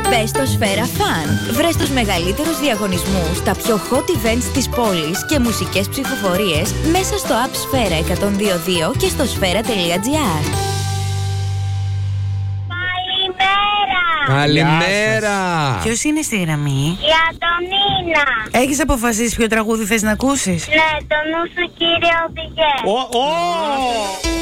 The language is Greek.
Μπες στο Σφαίρα Fun. Βρες τους μεγαλύτερους διαγωνισμούς, τα πιο hot events της πόλης και μουσικές ψηφοφορίες μέσα στο app Σφαίρα 102.2 και στο σφαίρα.gr. Καλημέρα! Ποιος είναι στη γραμμή? Η Αντωνίνα. Έχεις αποφασίσει ποιο τραγούδι θες να ακούσεις? Ναι, το νου σου κύριε οδηγέ.